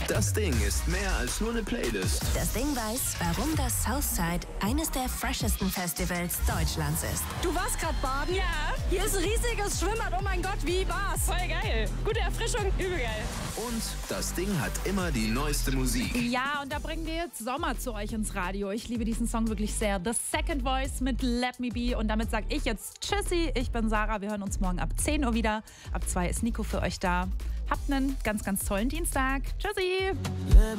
Das Ding ist mehr als nur eine Playlist. Das Ding weiß, warum das Southside eines der freshesten Festivals Deutschlands ist. Du warst gerade baden? Ja. Hier ist ein riesiges Schwimmbad. Oh mein Gott, wie war's? Voll geil. Gute Erfrischung, übel geil. Und das Ding hat immer die neueste Musik. Ja, und da bringen wir jetzt Sommer zu euch ins Radio. Ich liebe diesen Song wirklich sehr. The Second Voice mit Let Me Be. Und damit sage ich jetzt Tschüssi. Ich bin Sarah. Wir hören uns morgen ab 10 Uhr wieder. Ab 2 ist Nico für euch da. Habt einen ganz, ganz tollen Dienstag. Tschüssi.